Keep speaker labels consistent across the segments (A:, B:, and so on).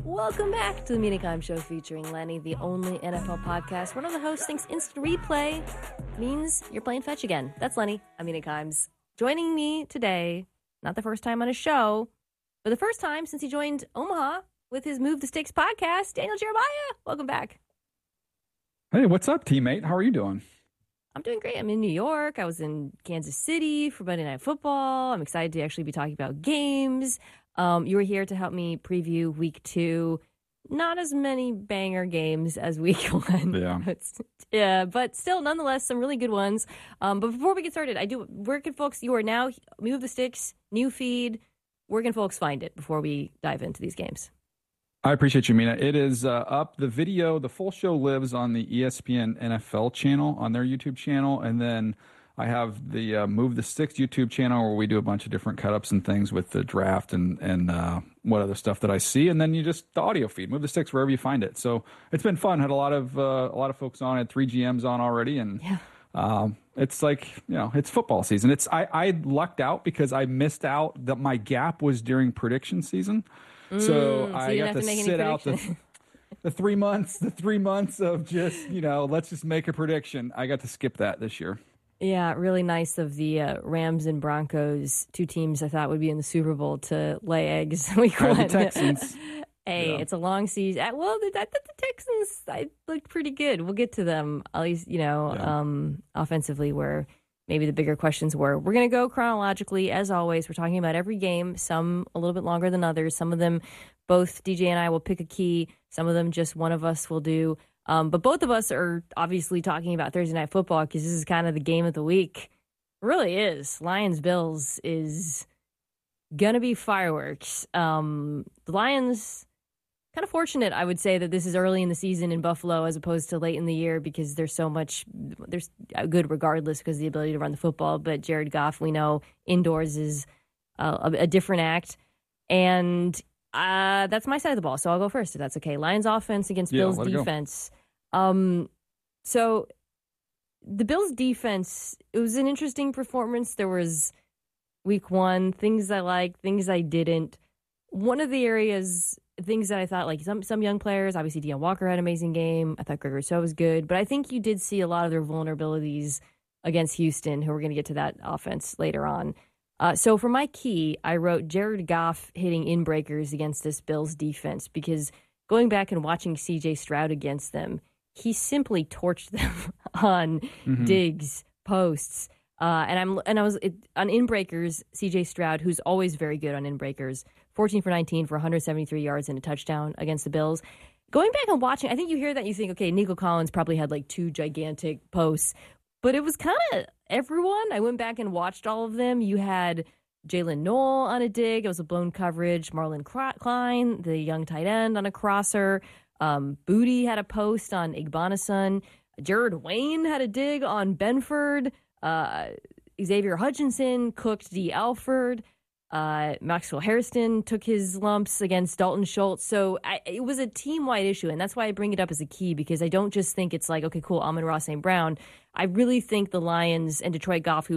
A: Welcome back to the Mina Kimes Show featuring Lenny, the only NFL podcast. One of the hosts thinks instant replay means you're playing fetch again. That's Lenny. I'm Mina Kimes. Joining me today, not the first time on his show, but the first time since he joined Omaha with his Move the Sticks podcast, Daniel Jeremiah. Welcome back.
B: Hey, what's up, teammate? How are you doing?
A: I'm doing great. I'm in New York. I was in Kansas City for Monday Night Football. I'm excited to actually be talking about games. You were here to help me preview week 2. Not as many banger games as week 1.
B: Yeah.
A: But still, nonetheless, some really good ones. But before we get started, where can folks, you are now Move the Sticks, new feed. Where can folks find it before we dive into these games?
B: I appreciate you, Mina. It is up. The video, the full show lives on the ESPN NFL channel, on their YouTube channel. And then I have the Move the Sticks YouTube channel where we do a bunch of different cut-ups and things with the draft and what other stuff that I see. And then the audio feed, Move the Sticks, wherever you find it. So it's been fun. Had a lot of folks on. Had 3 GMs on already. And it's like, it's football season. I lucked out because I missed out that my gap was during prediction season. So I got to sit out the 3 months, of just, let's just make a prediction. I got to skip that this year.
A: Yeah, really nice of the Rams and Broncos, 2 teams I thought would be in the Super Bowl, to lay eggs week 1.
B: The Texans.
A: It's a long season. Well, I thought the Texans looked pretty good. We'll get to them, at least, offensively, where maybe the bigger questions were. We're going to go chronologically, as always. We're talking about every game, some a little bit longer than others. Some of them, both DJ and I will pick a key. Some of them just one of us will do. But both of us are obviously talking about Thursday Night Football because this is kind of the game of the week. It really is. Lions-Bills is going to be fireworks. The Lions, kind of fortunate, I would say, that this is early in the season in Buffalo as opposed to late in the year because there's good regardless because of the ability to run the football. But Jared Goff, we know, indoors is a different act. And that's my side of the ball, so I'll go first if that's okay. Lions offense against Bills defense. So the Bills defense, it was an interesting performance. There was week 1, things I liked, things I didn't. One of the areas, things that I thought, like some young players, obviously Deion Walker had an amazing game. I thought Greg Rousseau was good, but I think you did see a lot of their vulnerabilities against Houston, who we're going to get to that offense later on. So for my key, I wrote Jared Goff hitting in-breakers against this Bills defense because going back and watching C.J. Stroud against them, he simply torched them on digs, posts, and I was on in-breakers. C.J. Stroud, who's always very good on in-breakers, 14 for 19 for 173 yards and a touchdown against the Bills. Going back and watching, I think you hear that, you think, okay, Nico Collins probably had like 2 gigantic posts, but it was kind of everyone. I went back and watched all of them. You had Jalen Noel on a dig. It was a blown coverage. Marlon Klein, the young tight end, on a crosser. Booty had a post on Igbonason. Jared Wayne had a dig on Benford. Xavier Hutchinson cooked D. Alford. Maxwell Hairston took his lumps against Dalton Schultz. So it was a team-wide issue, and that's why I bring it up as a key, because I don't just think it's like, okay, cool, Amon-Ra St. Brown. I really think the Lions and Jared Goff,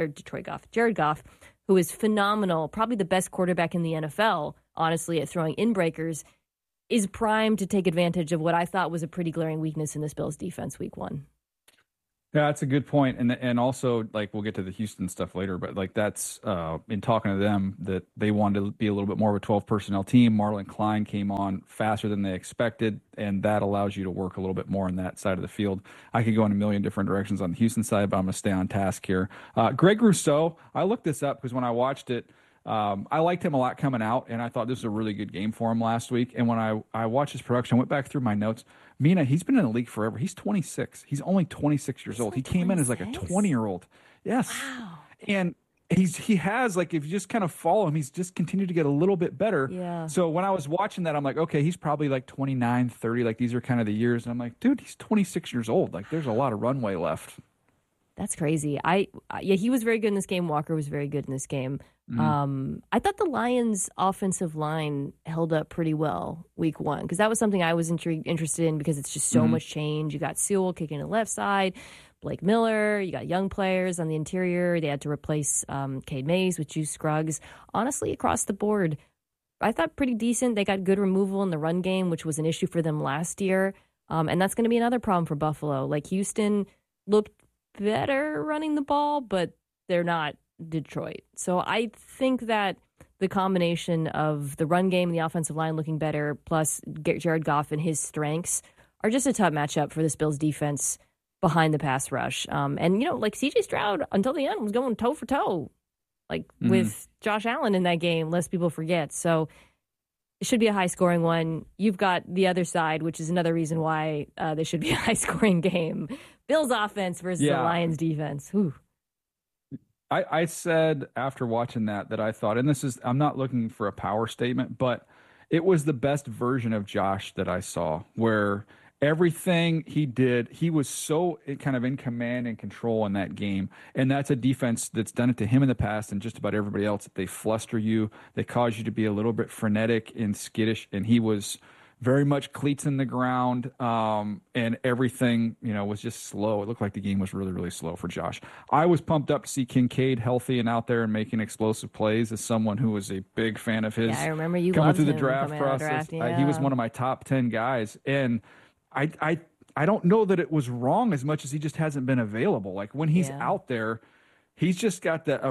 A: who is phenomenal, probably the best quarterback in the NFL, honestly, at throwing in-breakers, is primed to take advantage of what I thought was a pretty glaring weakness in this Bills defense week 1.
B: Yeah, that's a good point. And also, like, we'll get to the Houston stuff later, but like that's in talking to them that they wanted to be a little bit more of a 12 personnel team. Marlon Klein came on faster than they expected, and that allows you to work a little bit more on that side of the field. I could go in a million different directions on the Houston side, but I'm going to stay on task here. Greg Rousseau, I looked this up because when I watched it, I liked him a lot coming out, and I thought this was a really good game for him last week. And when I watched his production, I went back through my notes. Mina, he's been in the league forever. He's 26. He's only 26 years old. He came in as like a 20-year-old. Yes.
A: Wow.
B: And he has, like, if you just kind of follow him, he's just continued to get a little bit better.
A: Yeah.
B: So when I was watching that, I'm like, okay, he's probably like 29, 30. Like, these are kind of the years. And I'm like, dude, he's 26 years old. Like, there's a lot of runway left.
A: That's crazy. He was very good in this game. Walker was very good in this game. I thought the Lions' offensive line held up pretty well week 1 because that was something I was interested in because it's just so much change. You got Sewell kicking the left side, Blake Miller. You got young players on the interior. They had to replace Cade Mays with Juice Scruggs. Honestly, across the board, I thought, pretty decent. They got good removal in the run game, which was an issue for them last year. And that's going to be another problem for Buffalo. Like, Houston looked better running the ball, but they're not Detroit. So I think that the combination of the run game and the offensive line looking better, plus Jared Goff and his strengths, are just a tough matchup for this Bills defense behind the pass rush. And, like C.J. Stroud, until the end, was going toe for toe, with Josh Allen in that game, lest people forget. So it should be a high-scoring one. You've got the other side, which is another reason why this should be a high-scoring game. Bills offense versus the Lions defense. Whew.
B: I said after watching that I thought, and I'm not looking for a power statement, but it was the best version of Josh that I saw, where everything he did, he was so kind of in command and control in that game. And that's a defense that's done it to him in the past and just about everybody else. They fluster you. They cause you to be a little bit frenetic and skittish. And he was very much cleats in the ground, and everything, was just slow. It looked like the game was really, really slow for Josh. I was pumped up to see Kincaid healthy and out there and making explosive plays as someone who was a big fan of his.
A: Yeah, I remember you
B: coming
A: loved
B: through the
A: him
B: draft
A: coming out of the
B: process.
A: draft, yeah.
B: He was one of my top 10 guys, and I don't know that it was wrong as much as he just hasn't been available. Like, when he's out there, he's just got I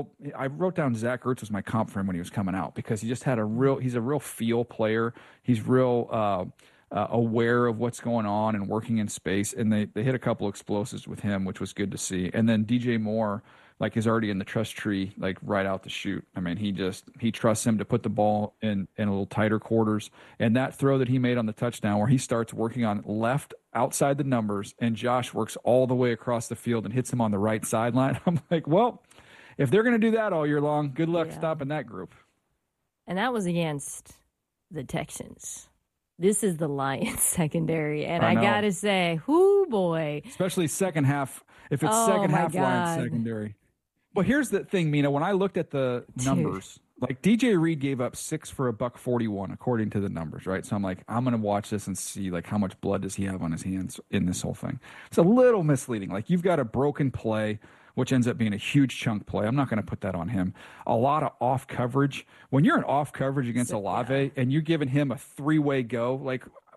B: wrote down Zach Ertz was my comp for him when he was coming out, because he just had he's a real feel player. He's real aware of what's going on and working in space. And they hit a couple explosives with him, which was good to see. And then DJ Moore, is already in the trust tree, right out the chute. I mean, he trusts him to put the ball in a little tighter quarters. And that throw that he made on the touchdown, where he starts working on left outside the numbers, and Josh works all the way across the field and hits him on the right sideline. I'm like, well, if they're going to do that all year long, good luck stopping that group.
A: And that was against the Texans. This is the Lions secondary. And I got to say, whoo boy.
B: Especially second half, if it's second half Lions secondary. But here's the thing, Mina, when I looked at the numbers, DJ Reed gave up 6 for $141, according to the numbers, right? So I'm like, I'm going to watch this and see, how much blood does he have on his hands in this whole thing. It's a little misleading. You've got a broken play, which ends up being a huge chunk play. I'm not going to put that on him. A lot of off coverage. When you're in off coverage against Olave and you're giving him a 3-way go,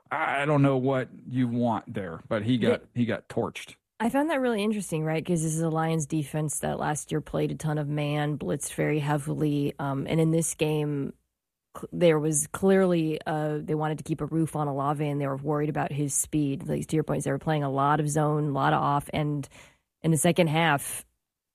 B: I don't know what you want there, but he got torched.
A: I found that really interesting, right? Because this is a Lions defense that last year played a ton of man, blitzed very heavily. And in this game, there was clearly they wanted to keep a roof on Olave, and they were worried about his speed. To your point, they were playing a lot of zone, a lot of off. And in the second half,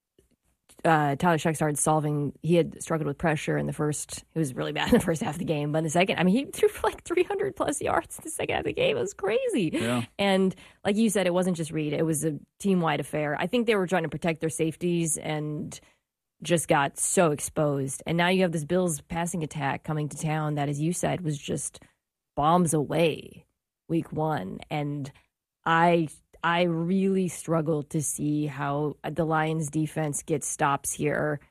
A: Tyler Shuck started solving. He had struggled with pressure in the first. It was really bad in the first half of the game. But in the second, he threw for 300 plus yards in the second half of the game. It was crazy.
B: Yeah.
A: And like you said, it wasn't just Reed. It was a team-wide affair. I think they were trying to protect their safeties and just got so exposed. And now you have this Bills passing attack coming to town that, as you said, was just bombs away week 1. And I really struggled to see how the Lions defense gets stops here.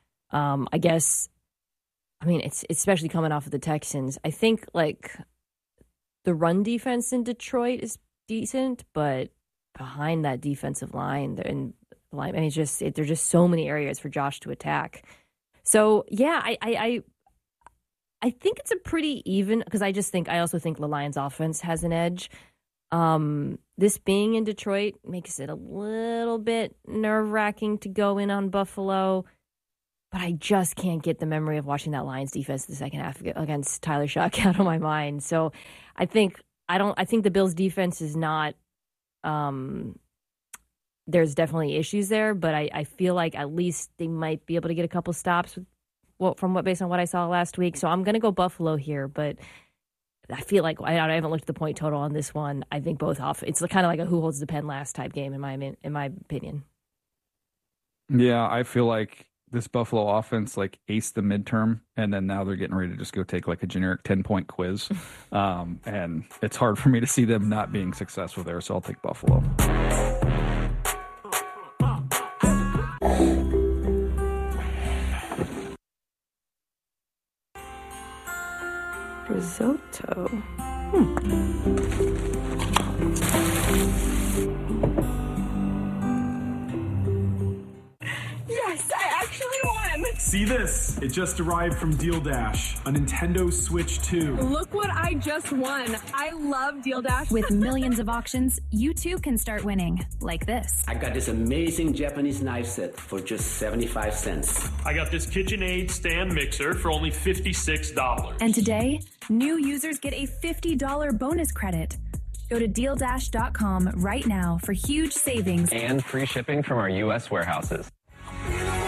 A: It's especially coming off of the Texans. I think the run defense in Detroit is decent, but behind that defensive line, there's just so many areas for Josh to attack. So yeah, I think it's a pretty even, because I also think the Lions offense has an edge. This being in Detroit makes it a little bit nerve-wracking to go in on Buffalo, but I just can't get the memory of watching that Lions defense in the second half against Tyler Shuck out of my mind. So I think the Bills defense is not, there's definitely issues there, but I feel like at least they might be able to get a couple stops based on what I saw last week. So I'm going to go Buffalo here, but I feel like I haven't looked at the point total on this one. I think both off. It's kind of like a who holds the pen last type game in my opinion.
B: Yeah, I feel like this Buffalo offense aced the midterm, and then now they're getting ready to just go take a generic 10-point quiz. And it's hard for me to see them not being successful there, so I'll take Buffalo.
A: Risotto.
C: Yes, I actually won. See this? It just arrived from Deal Dash, a Nintendo Switch 2.
D: Look what I just won. I love Deal Dash.
E: With millions of auctions, you too can start winning, like this.
F: I got this amazing Japanese knife set for just 75 cents.
G: I got this KitchenAid stand mixer for only $56.
E: And today, new users get a $50 bonus credit. Go to DealDash.com right now for huge savings
H: and free shipping from our U.S. warehouses.